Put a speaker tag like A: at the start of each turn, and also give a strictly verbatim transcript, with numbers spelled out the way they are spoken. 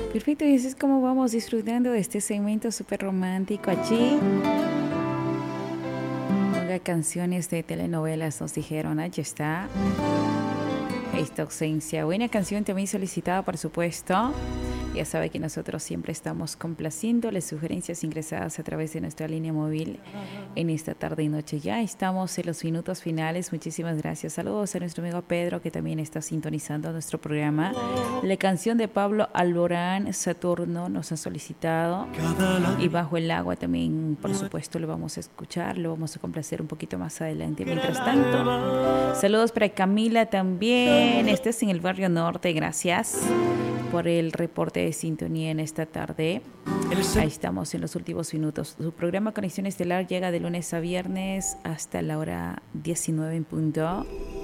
A: Perfecto, y así es como vamos disfrutando de este segmento súper romántico allí. Ponga canciones de telenovelas, nos dijeron, allí está. Esta ausencia. Buena canción también solicitada, por supuesto. Ya sabe que nosotros siempre estamos complaciendo las sugerencias ingresadas a través de nuestra línea móvil en esta tarde y noche. Ya estamos en los minutos finales. Muchísimas gracias. Saludos a nuestro amigo Pedro, que también está sintonizando nuestro programa. La canción de Pablo Alborán, Saturno, nos han solicitado. Y Bajo el agua también, por supuesto, lo vamos a escuchar. Lo vamos a complacer un poquito más adelante. Mientras tanto, saludos para Camila también. Estés en el barrio norte. Gracias por el reporte de sintonía en esta tarde. Ahí estamos en los últimos minutos. Su programa Conexión Estelar llega de lunes a viernes hasta la hora diecinueve en punto.